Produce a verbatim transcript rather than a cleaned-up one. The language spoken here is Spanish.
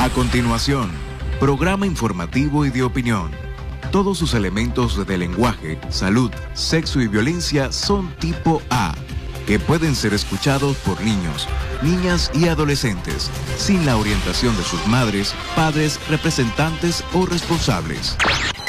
A continuación, programa informativo y de opinión. Todos sus elementos de lenguaje, salud, sexo y violencia son tipo A, que pueden ser escuchados por niños, niñas y adolescentes, sin la orientación de sus madres, padres, representantes o responsables.